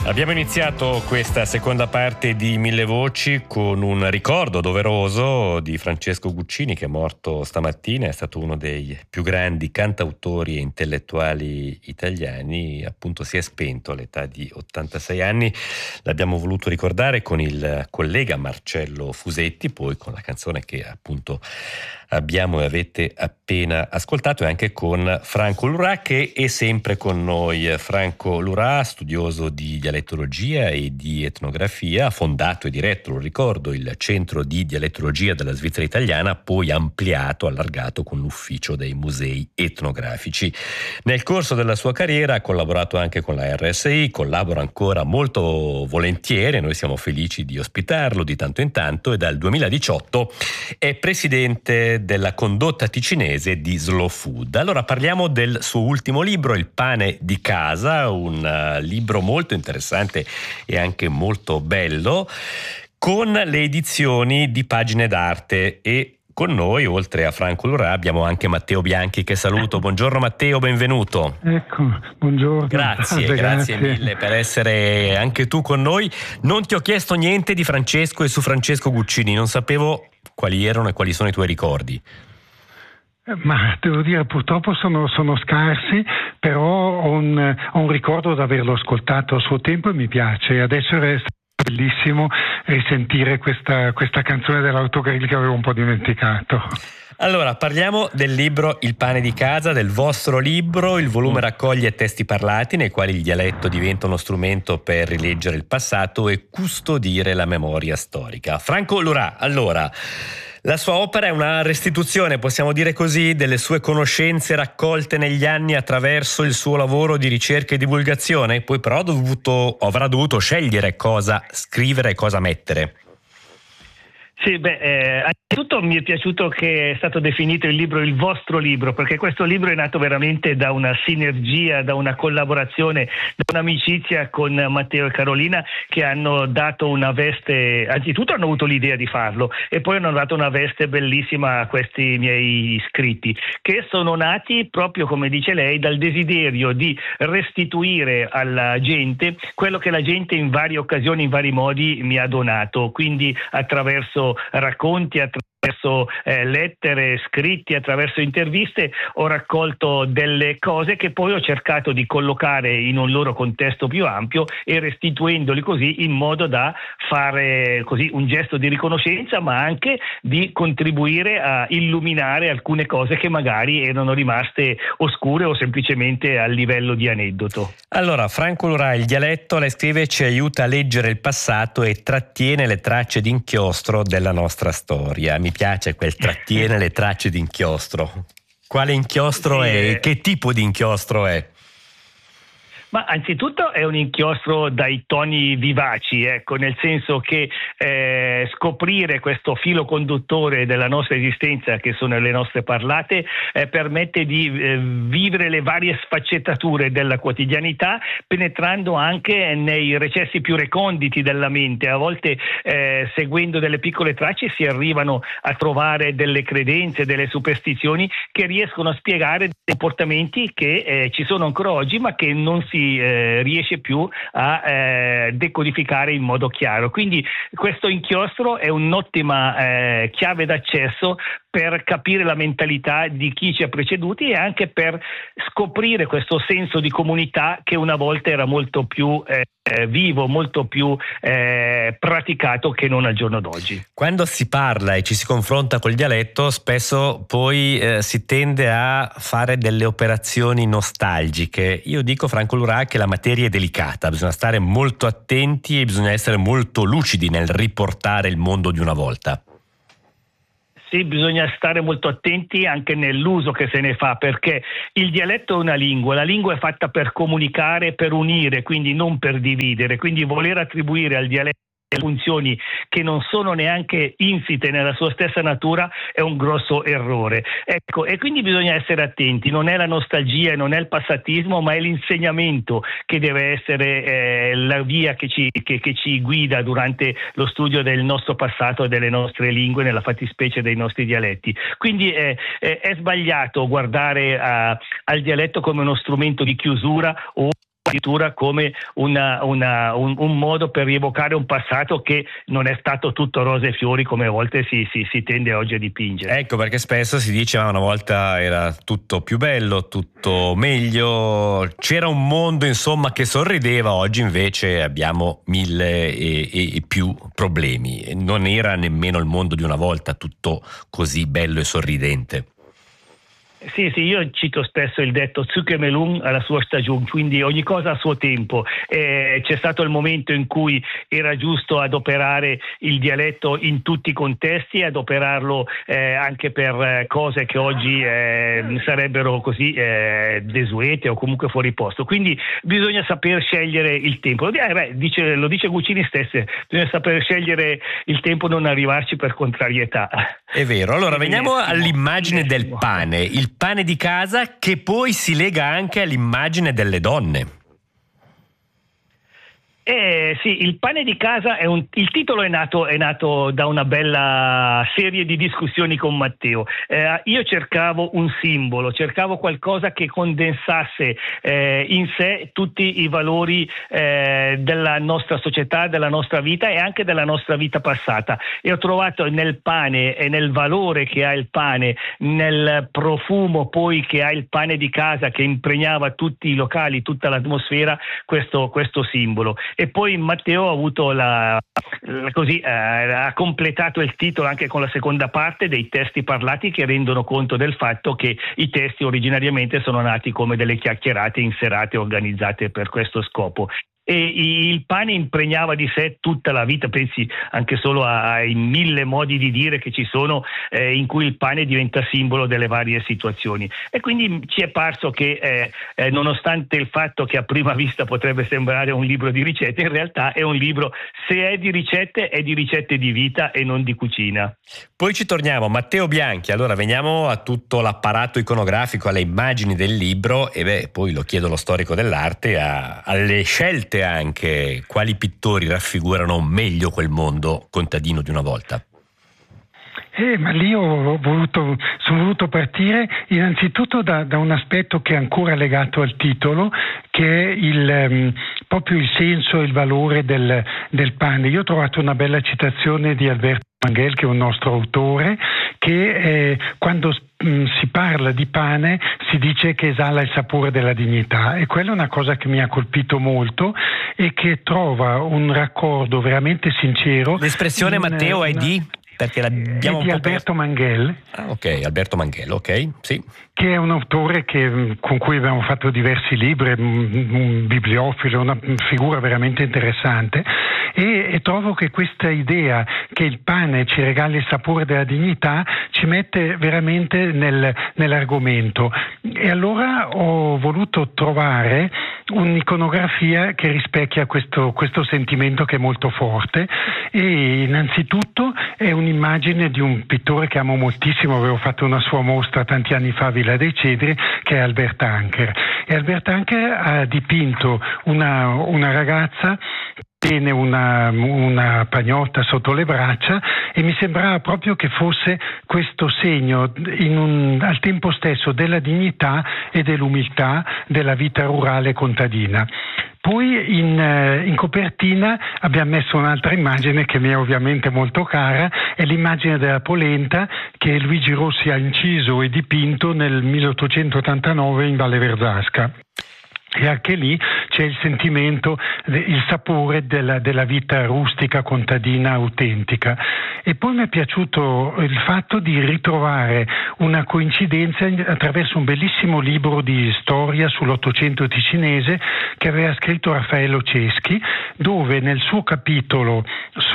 Abbiamo iniziato questa seconda parte di Mille Voci con un ricordo doveroso di Francesco Guccini, che è morto stamattina. È stato uno dei più grandi cantautori e intellettuali italiani. Appunto si è spento all'età di 86 anni. L'abbiamo voluto ricordare con il collega Marcello Fusetti, poi con la canzone che appunto abbiamo e avete appena ascoltato, e anche con Franco Lurà, che è sempre con noi. Franco Lurà, studioso di dialettologia e di etnografia, ha fondato e diretto, lo ricordo, il Centro di Dialettologia della Svizzera Italiana, poi ampliato, allargato con l'Ufficio dei Musei Etnografici. Nel corso della sua carriera ha collaborato anche con la RSI, collabora ancora molto volentieri, noi siamo felici di ospitarlo di tanto in tanto, e dal 2018 è presidente della condotta ticinese di Slow Food. Allora parliamo del suo ultimo libro, Il pane di casa, un libro molto interessante e anche molto bello, con le edizioni di Pagine d'Arte. E con noi, oltre a Franco Lurà, abbiamo anche Matteo Bianchi, che saluto. Buongiorno Matteo, benvenuto. Ecco, buongiorno. Grazie mille per essere anche tu con noi. Non ti ho chiesto niente di Francesco e su Francesco Guccini, non sapevo quali erano e quali sono i tuoi ricordi. Ma devo dire, purtroppo sono scarsi, però ho un ricordo di averlo ascoltato a suo tempo e mi piace. Adesso è bellissimo risentire questa canzone dell'Autogrill che avevo un po' dimenticato. Allora, parliamo del libro Il pane di casa, del vostro libro. Il volume raccoglie testi parlati nei quali il dialetto diventa uno strumento per rileggere il passato e custodire la memoria storica. Franco Lurà, allora, la sua opera è una restituzione, possiamo dire così, delle sue conoscenze raccolte negli anni attraverso il suo lavoro di ricerca e divulgazione. Poi però avrà dovuto scegliere cosa scrivere e cosa mettere. Sì, anzitutto mi è piaciuto che è stato definito il libro il vostro libro, perché questo libro è nato veramente da una sinergia, da una collaborazione, da un'amicizia con Matteo e Carolina, che hanno dato una veste, anzitutto hanno avuto l'idea di farlo e poi hanno dato una veste bellissima a questi miei scritti, che sono nati proprio, come dice lei, dal desiderio di restituire alla gente quello che la gente in varie occasioni, in vari modi mi ha donato, quindi attraverso racconti, attraverso lettere, scritti, attraverso interviste, ho raccolto delle cose che poi ho cercato di collocare in un loro contesto più ampio e restituendoli così in modo da fare così un gesto di riconoscenza, ma anche di contribuire a illuminare alcune cose che magari erano rimaste oscure o semplicemente a livello di aneddoto. Allora, Franco Lurà, il dialetto, lei scrive, ci aiuta a leggere il passato e trattiene le tracce d'inchiostro della nostra storia. Mi piace quel trattiene le tracce d'inchiostro. Quale inchiostro è? Che tipo di inchiostro è? Ma anzitutto è un inchiostro dai toni vivaci, ecco, nel senso che scoprire questo filo conduttore della nostra esistenza, che sono le nostre parlate, permette di vivere le varie sfaccettature della quotidianità, penetrando anche nei recessi più reconditi della mente. A volte seguendo delle piccole tracce si arrivano a trovare delle credenze, delle superstizioni che riescono a spiegare dei comportamenti che ci sono ancora oggi, ma che non si riesce più a decodificare in modo chiaro. Quindi questo inchiostro è un'ottima chiave d'accesso per capire la mentalità di chi ci ha preceduti e anche per scoprire questo senso di comunità che una volta era molto più vivo, molto più praticato che non al giorno d'oggi. Quando si parla e ci si confronta col dialetto, spesso poi si tende a fare delle operazioni nostalgiche. Io dico, Franco Lurà, che la materia è delicata, bisogna stare molto attenti e bisogna essere molto lucidi nel riportare il mondo di una volta. Sì, bisogna stare molto attenti anche nell'uso che se ne fa, perché il dialetto è una lingua, la lingua è fatta per comunicare, per unire, quindi non per dividere, quindi voler attribuire al dialetto funzioni che non sono neanche insite nella sua stessa natura è un grosso errore. Ecco, e quindi bisogna essere attenti, non è la nostalgia, non è il passatismo, ma è l'insegnamento che deve essere la via che ci guida durante lo studio del nostro passato e delle nostre lingue, nella fattispecie dei nostri dialetti. Quindi è sbagliato guardare al dialetto come uno strumento di chiusura o addirittura come un modo per rievocare un passato che non è stato tutto rose e fiori come a volte si tende oggi a dipingere. Ecco perché spesso si dice una volta era tutto più bello, tutto meglio, c'era un mondo insomma che sorrideva, oggi invece abbiamo 1000 e più problemi. Non era nemmeno il mondo di una volta tutto così bello e sorridente. Sì, io cito spesso il detto Zucchemelun alla sua stagione, quindi ogni cosa a suo tempo. C'è stato il momento in cui era giusto adoperare il dialetto in tutti i contesti, adoperarlo anche per cose che oggi sarebbero così desuete o comunque fuori posto. Quindi bisogna saper scegliere il tempo. Lo dice Guccini stesso, bisogna saper scegliere il tempo, non arrivarci per contrarietà. È vero. Allora veniamo all'immagine del pane, il pane di casa che poi si lega anche all'immagine delle donne. Sì, il pane di casa il titolo è nato da una bella serie di discussioni con Matteo. Io cercavo un simbolo, cercavo qualcosa che condensasse in sé tutti i valori della nostra società, della nostra vita e anche della nostra vita passata. E ho trovato nel pane e nel valore che ha il pane, nel profumo poi che ha il pane di casa che impregnava tutti i locali, tutta l'atmosfera, questo simbolo. E poi Matteo ha avuto ha completato il titolo anche con la seconda parte dei testi parlati che rendono conto del fatto che i testi originariamente sono nati come delle chiacchierate in serate organizzate per questo scopo. E il pane impregnava di sé tutta la vita, pensi anche solo ai 1000 modi di dire che ci sono in cui il pane diventa simbolo delle varie situazioni, e quindi ci è parso che nonostante il fatto che a prima vista potrebbe sembrare un libro di ricette, in realtà è un libro, se è di ricette, è di ricette di vita e non di cucina. Poi ci torniamo, Matteo Bianchi, allora veniamo a tutto l'apparato iconografico, alle immagini del libro e poi lo chiedo allo storico dell'arte, alle scelte anche, quali pittori raffigurano meglio quel mondo contadino di una volta? Ma lì sono voluto partire innanzitutto da un aspetto che è ancora legato al titolo, che è proprio il senso e il valore del pane. Io ho trovato una bella citazione di Alberto Manguel, che è un nostro autore, che quando si parla di pane si dice che esala il sapore della dignità, e quella è una cosa che mi ha colpito molto e che trova un raccordo veramente sincero. L'espressione Matteo è di? Perché l'abbiamo di Alberto Manguel. Ah, ok, Alberto Manguel, ok, sì. Che è un autore con cui abbiamo fatto diversi libri, un bibliofilo, una figura veramente interessante, e trovo che questa idea che il pane ci regali il sapore della dignità ci mette veramente nell'argomento. E allora ho voluto trovare un'iconografia che rispecchia questo sentimento, che è molto forte, e innanzitutto è un'immagine di un pittore che amo moltissimo, avevo fatto una sua mostra tanti anni fa a Villa dei Cedri, che è Albert Anker. E Albert Anker ha dipinto una ragazza che tiene una pagnotta sotto le braccia, e mi sembrava proprio che fosse questo segno al tempo stesso della dignità e dell'umiltà della vita rurale contadina. Poi in copertina abbiamo messo un'altra immagine che mi è ovviamente molto cara, è l'immagine della polenta che Luigi Rossi ha inciso e dipinto nel 1889 in Valle Verzasca. E anche lì c'è il sentimento, il sapore della vita rustica, contadina, autentica. E poi mi è piaciuto il fatto di ritrovare una coincidenza attraverso un bellissimo libro di storia sull'Ottocento ticinese che aveva scritto Raffaello Ceschi, dove nel suo capitolo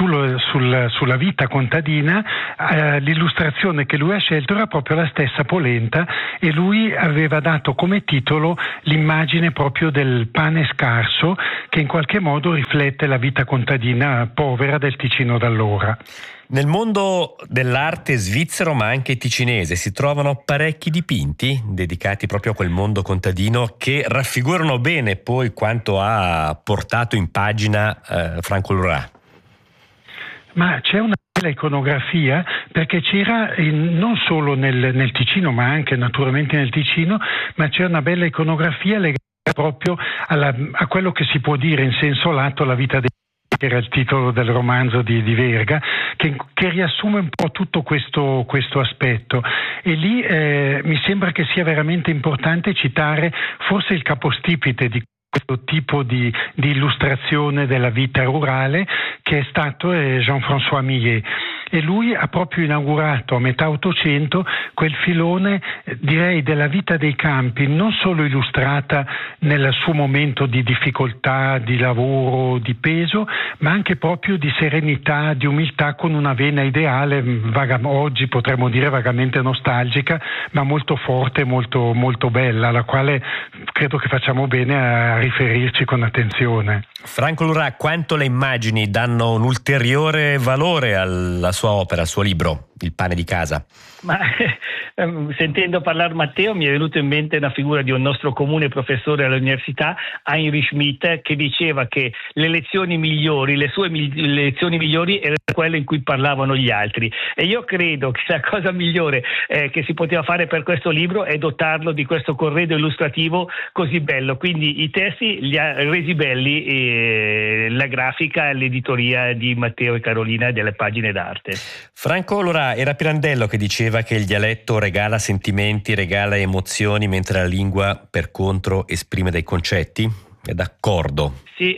sulla vita contadina l'illustrazione che lui ha scelto era proprio la stessa polenta, e lui aveva dato come titolo l'immagine proprio del pane scarso, che in qualche modo riflette la vita contadina povera del Ticino d'allora. Nel mondo dell'arte svizzero, ma anche ticinese, si trovano parecchi dipinti dedicati proprio a quel mondo contadino che raffigurano bene poi quanto ha portato in pagina Franco Lurà. Ma c'è una bella iconografia, perché c'era non solo nel Ticino, ma anche naturalmente nel Ticino, ma c'è una bella iconografia legata proprio a quello che si può dire in senso lato la vita dei, che era il titolo del romanzo di Verga, che riassume un po' tutto questo aspetto. E lì mi sembra che sia veramente importante citare forse il capostipite di questo tipo di illustrazione della vita rurale, che è stato Jean-François Millet. E lui ha proprio inaugurato a metà Ottocento quel filone, direi, della vita dei campi, non solo illustrata nel suo momento di difficoltà, di lavoro, di peso, ma anche proprio di serenità, di umiltà, con una vena ideale, oggi potremmo dire vagamente nostalgica, ma molto forte, molto, molto bella, alla quale credo che facciamo bene a riferirci con attenzione. Franco Lurà, quanto le immagini danno un ulteriore valore alla sua opera, al suo libro, Il pane di casa? Ma sentendo parlare Matteo mi è venuto in mente una figura di un nostro comune professore all'università, Heinrich Schmidt, che diceva che le lezioni migliori, le sue lezioni migliori erano quelle in cui parlavano gli altri, e io credo che la cosa migliore che si poteva fare per questo libro è dotarlo di questo corredo illustrativo così bello, quindi i testi li ha resi belli e la grafica, l'editoria di Matteo e Carolina delle pagine d'arte. Franco Lurà, era Pirandello che diceva che il dialetto regala sentimenti, regala emozioni, mentre la lingua per contro esprime dei concetti? È d'accordo? Sì,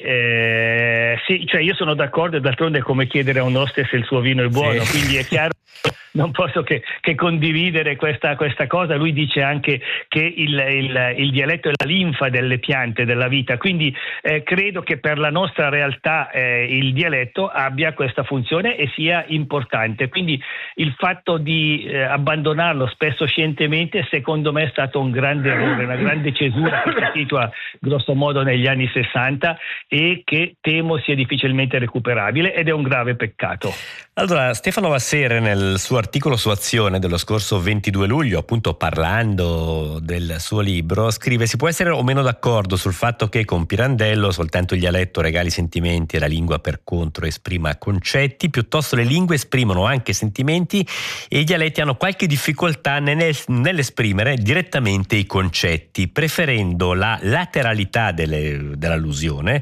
cioè io sono d'accordo, e d'altronde è come chiedere a un oste se il suo vino è buono, sì. Quindi è chiaro, non posso che condividere questa cosa. Lui dice anche che il dialetto è la linfa delle piante, della vita, quindi credo che per la nostra realtà il dialetto abbia questa funzione e sia importante, quindi il fatto di abbandonarlo spesso scientemente secondo me è stato un grande errore, una grande cesura che si situa grosso modo negli anni 60 e che temo sia difficilmente recuperabile, ed è un grave peccato. Allora, Stefano Vassere nel suo articolo su Azione dello scorso 22 luglio, appunto parlando del suo libro, scrive: si può essere o meno d'accordo sul fatto che con Pirandello soltanto il dialetto regali sentimenti e la lingua per contro esprima concetti, piuttosto le lingue esprimono anche sentimenti e i dialetti hanno qualche difficoltà nell'esprimere direttamente i concetti, preferendo la lateralità dell'allusione,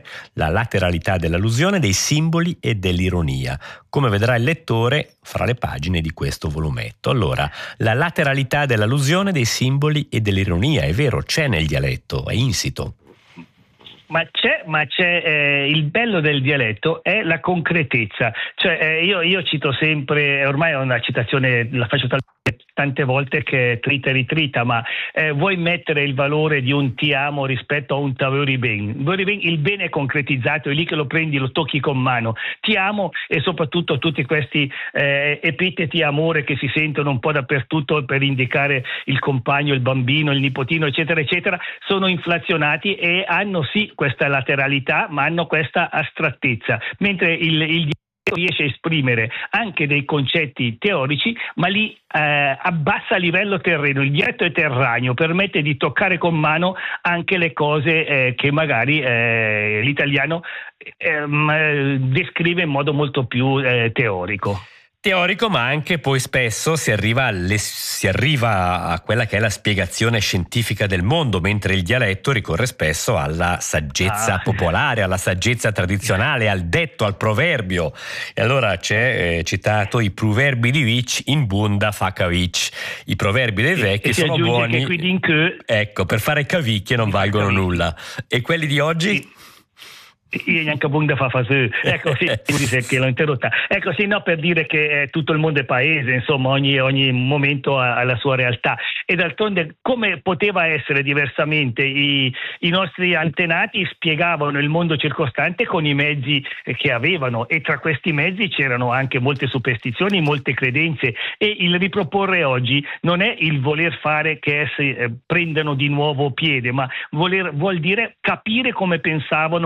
dei simboli e dell'ironia, come vedrà il lettore fra le pagine di questo volumetto. Allora, la lateralità dell'allusione, dei simboli e dell'ironia, è vero, c'è nel dialetto, è insito. Ma c'è il bello del dialetto è la concretezza, cioè io cito sempre, ormai è una citazione, la faccio tante volte che è trita e ritrita, ma vuoi mettere il valore di un ti amo rispetto a un t'avori ben, il bene è concretizzato, è lì che lo prendi, lo tocchi con mano, ti amo, e soprattutto tutti questi epiteti amore che si sentono un po' dappertutto per indicare il compagno, il bambino, il nipotino, eccetera eccetera, sono inflazionati e hanno sì questa lateralità, ma hanno questa astrattezza, mentre il riesce a esprimere anche dei concetti teorici, ma li abbassa a livello terreno. Il dialetto è terraneo, permette di toccare con mano anche le cose che magari l'italiano descrive in modo molto più teorico. Teorico, ma anche poi spesso si arriva a quella che è la spiegazione scientifica del mondo, mentre il dialetto ricorre spesso alla saggezza popolare, alla saggezza tradizionale, al detto, al proverbio. E allora c'è citato: i proverbi di Vic in bunda fa cavic. I proverbi dei vecchi sono buoni, ecco, per fare cavicchie non valgono nulla. E quelli di oggi? Sì. Io neanche bunda fa fasù. Ecco sì, che l'ho interrotta. Ecco sì, no, per dire che tutto il mondo è paese, insomma ogni momento ha la sua realtà, e d'altronde come poteva essere diversamente? I nostri antenati spiegavano il mondo circostante con i mezzi che avevano, e tra questi mezzi c'erano anche molte superstizioni, molte credenze, e il riproporre oggi non è il voler fare che esse prendano di nuovo piede, ma vuol dire capire come pensavano la nostra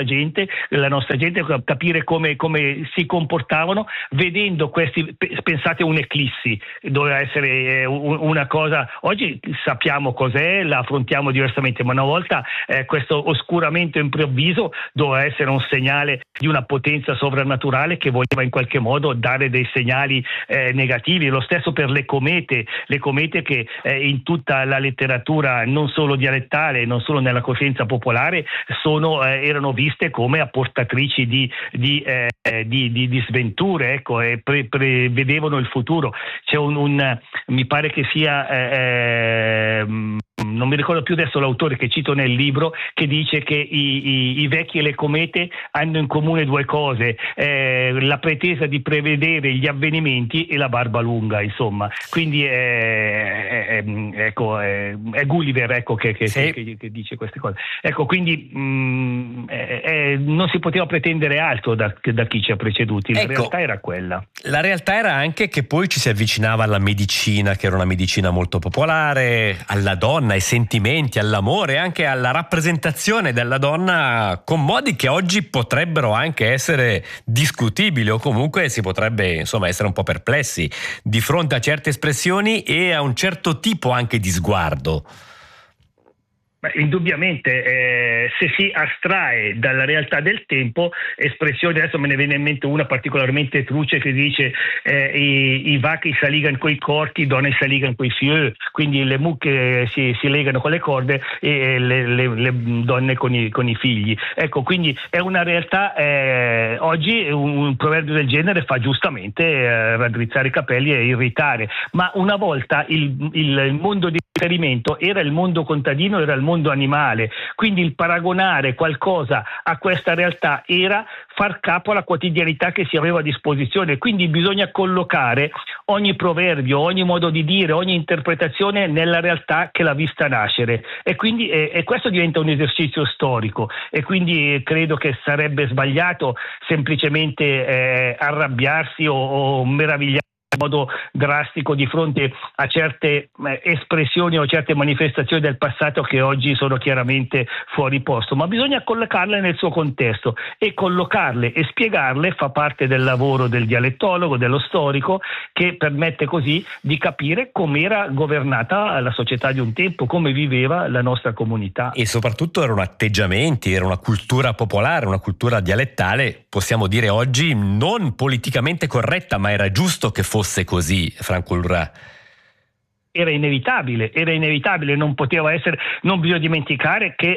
gente, capire come si comportavano, vedendo questi, pensate un'eclissi, doveva essere una cosa, oggi sappiamo cos'è, la affrontiamo diversamente, ma una volta questo oscuramento improvviso doveva essere un segnale di una potenza sovrannaturale che voleva in qualche modo dare dei segnali negativi. Lo stesso per le comete che in tutta la letteratura, non solo dialettale, non solo nella coscienza popolare, erano viste come apportatrici di sventure, ecco, e prevedevano il futuro. C'è mi pare che sia non mi ricordo più adesso l'autore che cito nel libro, che dice che i vecchi e le comete hanno in comune due cose, la pretesa di prevedere gli avvenimenti e la barba lunga, insomma. Quindi è Gulliver, ecco, che dice queste cose. Ecco, quindi non si poteva pretendere altro da chi ci ha preceduti, la realtà era quella. La realtà era anche che poi ci si avvicinava alla medicina, che era una medicina molto popolare, alla donna, ai sentimenti, all'amore, anche alla rappresentazione della donna con modi che oggi potrebbero anche essere discutibili, o comunque si potrebbe essere un po' perplessi di fronte a certe espressioni e a un certo tipo anche di sguardo. Indubbiamente, se si astrae dalla realtà del tempo, espressioni, adesso me ne viene in mente una particolarmente truce che dice i vacchi si legano coi corti, donne si legano coi fieux, quindi le mucche si legano con le corde e le donne con i figli. Ecco, quindi è una realtà, oggi un proverbio del genere fa giustamente raddrizzare i capelli e irritare, ma una volta il mondo di riferimento era il mondo contadino, era il mondo animale, quindi il paragonare qualcosa a questa realtà era far capo alla quotidianità che si aveva a disposizione, quindi bisogna collocare ogni proverbio, ogni modo di dire, ogni interpretazione nella realtà che l'ha vista nascere, e quindi questo diventa un esercizio storico, e quindi credo che sarebbe sbagliato semplicemente arrabbiarsi o meravigliarsi in modo drastico di fronte a certe espressioni o certe manifestazioni del passato che oggi sono chiaramente fuori posto, ma bisogna collocarle nel suo contesto, e collocarle e spiegarle fa parte del lavoro del dialettologo, dello storico, che permette così di capire com'era governata la società di un tempo, come viveva la nostra comunità. E soprattutto erano atteggiamenti, era una cultura popolare, una cultura dialettale, possiamo dire oggi non politicamente corretta, ma era giusto che fosse così, Franco Lurà. Era inevitabile, non poteva essere. Non bisogna dimenticare che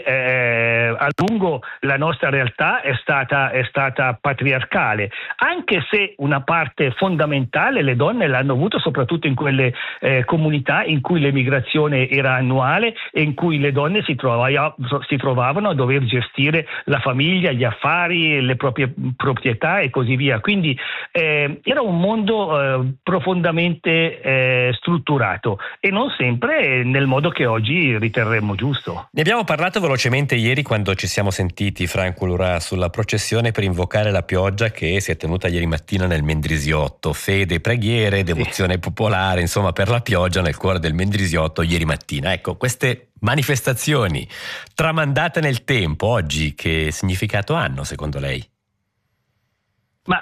a lungo la nostra realtà è stata patriarcale, anche se una parte fondamentale le donne l'hanno avuto soprattutto in quelle comunità in cui l'emigrazione era annuale e in cui le donne si trovavano a dover gestire la famiglia, gli affari, le proprie proprietà e così via. Quindi era un mondo profondamente strutturato, e non sempre nel modo che oggi riterremmo giusto. Ne abbiamo parlato velocemente ieri quando ci siamo sentiti, Franco Lurà, sulla processione per invocare la pioggia che si è tenuta ieri mattina nel Mendrisiotto. Fede, preghiere, devozione popolare, insomma, per la pioggia nel cuore del Mendrisiotto ieri mattina. Ecco, queste manifestazioni tramandate nel tempo oggi che significato hanno secondo lei? Ma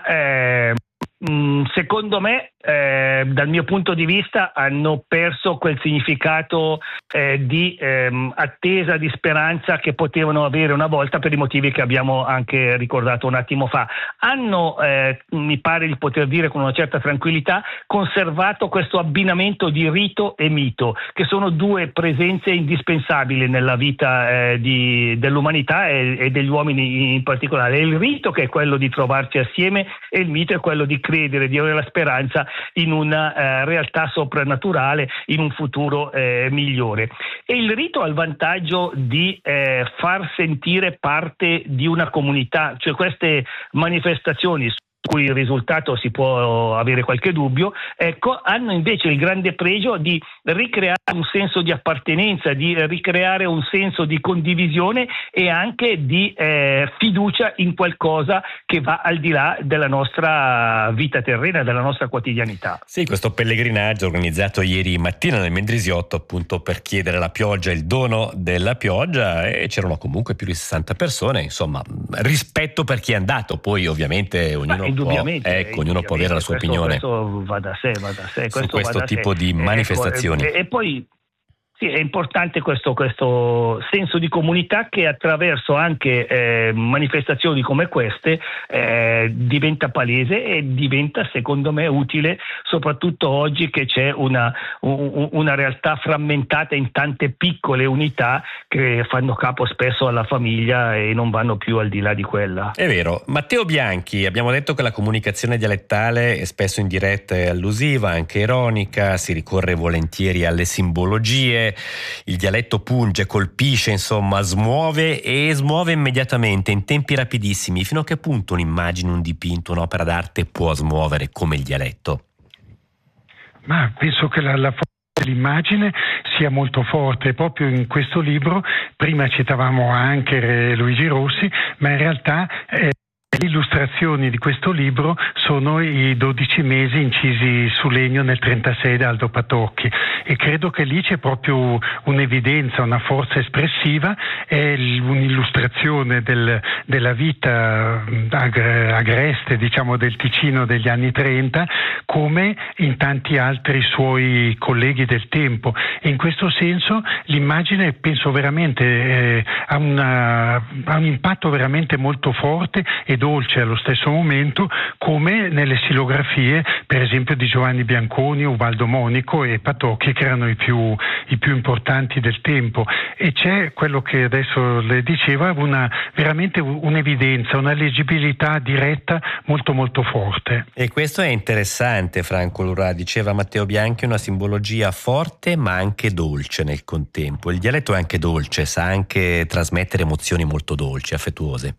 secondo me, dal mio punto di vista, hanno perso quel significato di attesa, di speranza che potevano avere una volta, per i motivi che abbiamo anche ricordato un attimo fa. Hanno, mi pare di poter dire con una certa tranquillità, conservato questo abbinamento di rito e mito, che sono due presenze indispensabili nella vita dell'umanità e degli uomini in particolare. Il rito, che è quello di trovarci assieme, e il mito è quello di credere, di avere la speranza in una realtà soprannaturale, in un futuro migliore. E il rito ha il vantaggio di far sentire parte di una comunità, cioè queste manifestazioni cui il risultato si può avere qualche dubbio, ecco, hanno invece il grande pregio di ricreare un senso di appartenenza, di ricreare un senso di condivisione e anche di fiducia in qualcosa che va al di là della nostra vita terrena, della nostra quotidianità. Sì, questo pellegrinaggio organizzato ieri mattina nel Mendrisiotto, appunto per chiedere la pioggia, il dono della pioggia, e c'erano comunque più di 60 persone, insomma, rispetto per chi è andato, poi ovviamente ognuno può avere la sua opinione. Questo va da sé, su questo tipo di manifestazioni. E poi sì, è importante questo senso di comunità che attraverso anche manifestazioni come queste diventa palese e diventa, secondo me, utile, soprattutto oggi che c'è una realtà frammentata in tante piccole unità che fanno capo spesso alla famiglia e non vanno più al di là di quella. È vero. Matteo Bianchi, abbiamo detto che la comunicazione dialettale è spesso indiretta e allusiva, anche ironica, si ricorre volentieri alle simbologie. Il dialetto punge, colpisce, insomma, smuove immediatamente, in tempi rapidissimi. Fino a che punto un'immagine, un dipinto, un'opera d'arte può smuovere come il dialetto? Ma penso che la forza dell'immagine sia molto forte. Proprio in questo libro, prima citavamo anche Luigi Rossi, ma in realtà le illustrazioni di questo libro sono i 12 mesi incisi su legno nel 1936 da Aldo Patocchi, e credo che lì c'è proprio un'evidenza, una forza espressiva, è un'illustrazione della vita agreste, diciamo, del Ticino degli anni 30, come in tanti altri suoi colleghi del tempo, e in questo senso l'immagine, penso veramente ha un impatto veramente molto forte e dolce allo stesso momento, come nelle silografie per esempio di Giovanni Bianconi, Ubaldo Monico e Patocchi, che erano i più importanti del tempo. E c'è quello che adesso le diceva, veramente un'evidenza, una leggibilità diretta molto molto forte. E questo è interessante, Franco Lurà, diceva Matteo Bianchi, una simbologia forte ma anche dolce nel contempo. Il dialetto è anche dolce, sa anche trasmettere emozioni molto dolci, affettuose.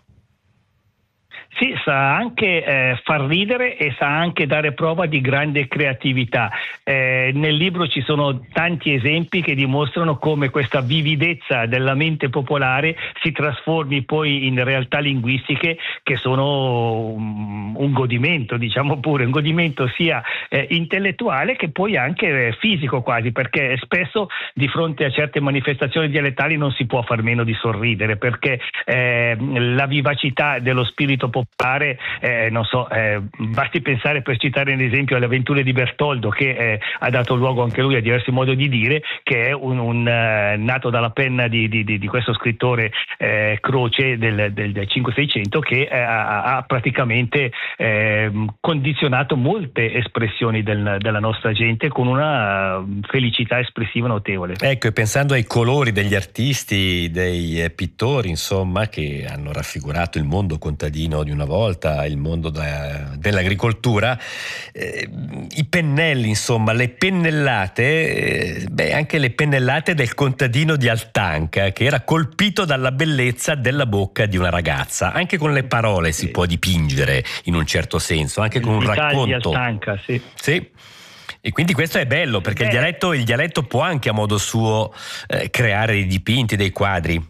Sì, sa anche far ridere e sa anche dare prova di grande creatività. Nel libro ci sono tanti esempi che dimostrano come questa vividezza della mente popolare si trasformi poi in realtà linguistiche che sono un godimento, diciamo pure, un godimento sia intellettuale che poi anche fisico quasi, perché spesso di fronte a certe manifestazioni dialettali non si può far meno di sorridere, perché la vivacità dello spirito popolare, basti pensare, per citare un esempio, alle avventure di Bertoldo, che ha dato luogo anche lui a diversi modi di dire, che è nato dalla penna di questo scrittore Croce del 500-600, che ha praticamente condizionato molte espressioni della nostra gente con una felicità espressiva notevole. Ecco, e pensando ai colori degli artisti, dei pittori, insomma, che hanno raffigurato il mondo contadino di una volta, il mondo dell'agricoltura, i pennelli, insomma, le pennellate, anche le pennellate del contadino di Altanca, che era colpito dalla bellezza della bocca di una ragazza. Anche con le parole si può dipingere in un certo senso, anche con un racconto. Di Altanca, sì. Sì. E quindi questo è bello, perché il dialetto può anche a modo suo creare dei dipinti, dei quadri.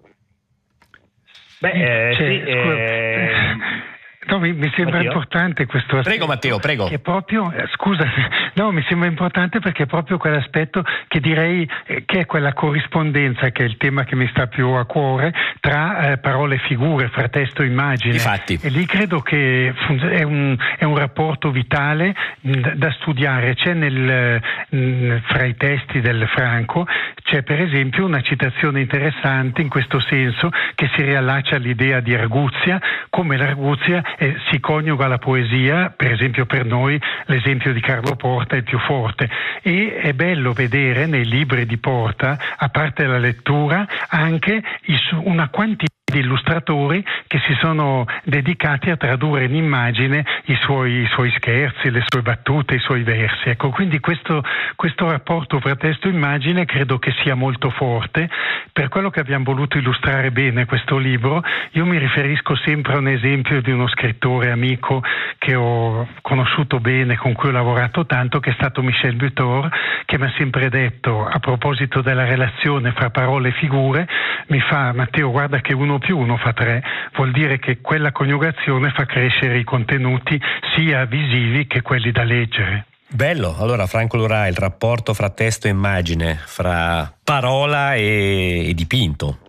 No, mi sembra importante questo aspetto. Prego Matteo, prego. Che proprio, mi sembra importante perché è proprio quell'aspetto che direi che è quella corrispondenza, che è il tema che mi sta più a cuore, tra parole e figure, fra testo e immagine. Infatti. E lì credo che è un rapporto vitale da studiare. C'è fra i testi del Franco, c'è per esempio una citazione interessante in questo senso, che si riallaccia all'idea di arguzia, come l'arguzia si coniuga alla poesia. Per esempio, per noi l'esempio di Carlo Porta è il più forte, e è bello vedere nei libri di Porta, a parte la lettura, anche una quantità di illustratori che si sono dedicati a tradurre in immagine i suoi scherzi, le sue battute, i suoi versi. Ecco, quindi questo rapporto fra testo e immagine credo che sia molto forte. Per quello che abbiamo voluto illustrare bene questo libro, io mi riferisco sempre a un esempio di uno scrittore amico che ho conosciuto bene, con cui ho lavorato tanto, che è stato Michel Butor, che mi ha sempre detto, a proposito della relazione fra parole e figure, mi fa: Matteo, guarda che 1 più 1 fa 3, vuol dire che quella coniugazione fa crescere i contenuti sia visivi che quelli da leggere. Bello. Allora, Franco Lurà, il rapporto fra testo e immagine, fra parola e dipinto.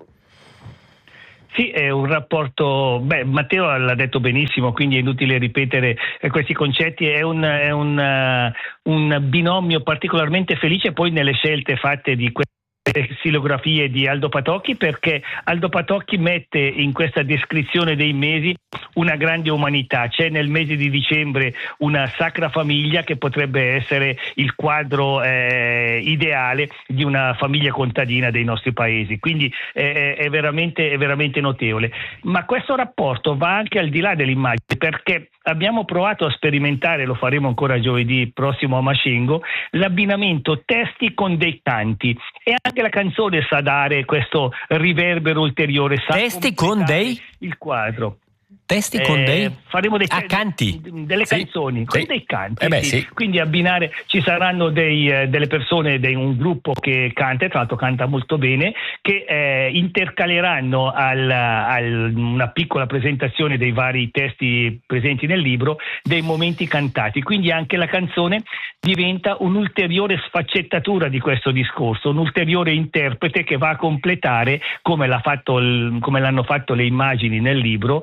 Sì, è un rapporto, Matteo l'ha detto benissimo, quindi è inutile ripetere questi concetti, è un binomio particolarmente felice poi nelle scelte fatte di queste stilografie di Aldo Patocchi, perché Aldo Patocchi mette in questa descrizione dei mesi una grande umanità. C'è nel mese di dicembre una Sacra Famiglia che potrebbe essere il quadro ideale di una famiglia contadina dei nostri paesi, quindi è veramente notevole. Ma questo rapporto va anche al di là dell'immagine, perché abbiamo provato a sperimentare, lo faremo ancora giovedì prossimo a Mascengo, l'abbinamento testi con dei canti, e anche la canzone sa dare questo riverbero ulteriore, sa testi con dei il quadro. Testi con dei faremo canti, delle canzoni con dei canti, sì. Quindi abbinare, ci saranno delle persone, un gruppo che canta, tra l'altro canta molto bene, che intercaleranno una piccola presentazione dei vari testi presenti nel libro dei momenti cantati, quindi anche la canzone diventa un'ulteriore sfaccettatura di questo discorso, un ulteriore interprete che va a completare, come l'hanno fatto le immagini nel libro,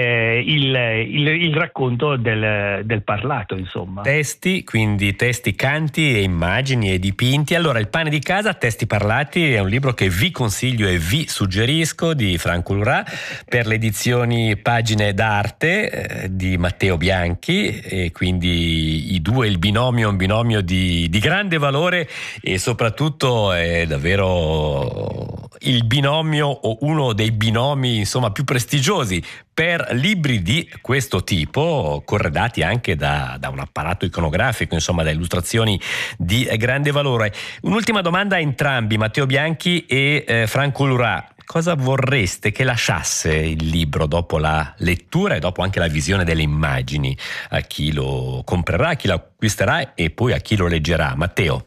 il racconto del parlato, insomma. Testi, quindi testi, canti e immagini e dipinti. Allora, Il pane di casa, testi parlati, è un libro che vi consiglio e vi suggerisco, di Franco Lurà, per le edizioni Pagine d'Arte di Matteo Bianchi, e quindi il binomio è un binomio di grande valore, e soprattutto è davvero il binomio, o uno dei binomi insomma più prestigiosi per libri di questo tipo, corredati anche da un apparato iconografico, insomma da illustrazioni di grande valore. Un'ultima domanda a entrambi, Matteo Bianchi e Franco Lurà: cosa vorreste che lasciasse il libro dopo la lettura e dopo anche la visione delle immagini a chi lo comprerà, a chi lo acquisterà e poi a chi lo leggerà? Matteo.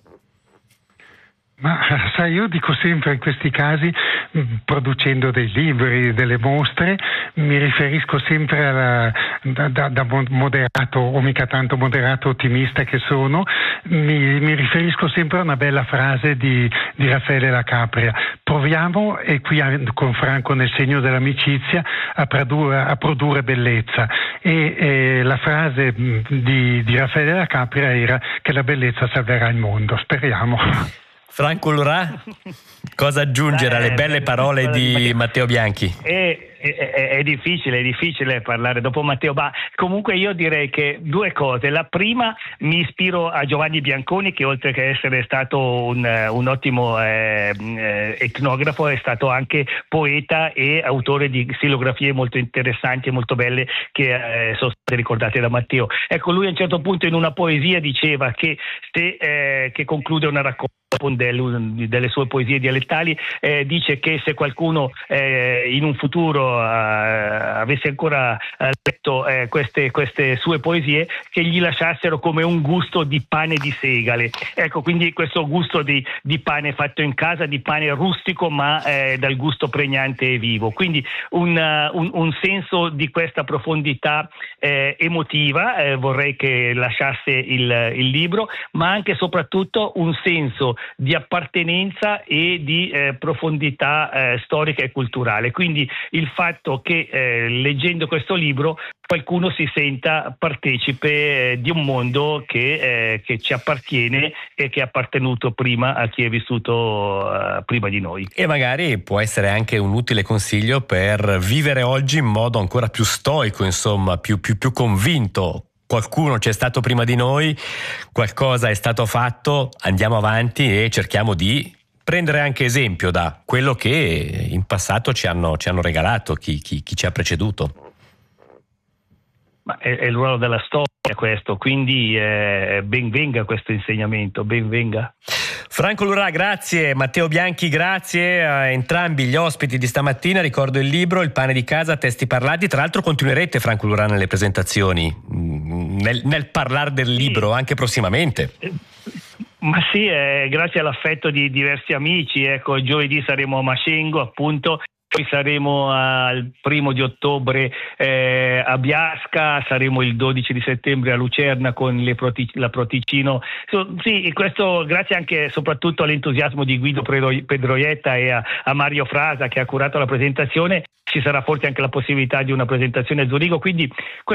Ma sai, io dico sempre in questi casi, producendo dei libri, delle mostre, mi riferisco sempre da moderato, o mica tanto moderato, ottimista che sono, mi riferisco sempre a una bella frase di Raffaele La Capria: proviamo, e qui con Franco nel segno dell'amicizia, a produrre bellezza. E la frase di Raffaele La Capria era che la bellezza salverà il mondo. Speriamo. Franco Lurà, cosa aggiungere alle belle parole di Matteo Bianchi? È difficile parlare dopo Matteo, ma comunque io direi che 2 cose. La prima, mi ispiro a Giovanni Bianconi, che oltre che essere stato un ottimo etnografo, è stato anche poeta e autore di stilografie molto interessanti e molto belle che sono state ricordate da Matteo. Ecco, lui a un certo punto in una poesia diceva che conclude una raccolta delle sue poesie dialettali, dice che se qualcuno in un futuro avesse ancora letto queste sue poesie, che gli lasciassero come un gusto di pane di segale. Ecco, quindi questo gusto di pane fatto in casa, di pane rustico ma dal gusto pregnante e vivo. Quindi un senso di questa profondità emotiva vorrei che lasciasse il libro, ma anche e soprattutto un senso di appartenenza e di profondità storica e culturale. Quindi il fatto che leggendo questo libro qualcuno si senta partecipe di un mondo che ci appartiene e che è appartenuto prima a chi è vissuto prima di noi. E magari può essere anche un utile consiglio per vivere oggi in modo ancora più stoico, insomma, più convinto. Qualcuno c'è stato prima di noi, qualcosa è stato fatto, andiamo avanti e cerchiamo di prendere anche esempio da quello che in passato ci hanno regalato chi ci ha preceduto. Ma è il ruolo della storia questo, quindi ben venga questo insegnamento, ben venga. Franco Lurà, grazie. Matteo Bianchi, grazie a entrambi gli ospiti di stamattina. Ricordo il libro Il pane di casa, testi parlati. Tra l'altro continuerete, Franco Lurà, nelle presentazioni, nel parlare del libro anche prossimamente. Ma sì, grazie all'affetto di diversi amici. Ecco, giovedì saremo a Mascengo, appunto. Poi saremo al 1° di ottobre a Biasca, saremo il 12 di settembre a Lucerna con la Proticino. Sì, questo grazie anche e soprattutto all'entusiasmo di Guido Pedroietta e a Mario Frasa che ha curato la presentazione. Ci sarà forse anche la possibilità di una presentazione a Zurigo, quindi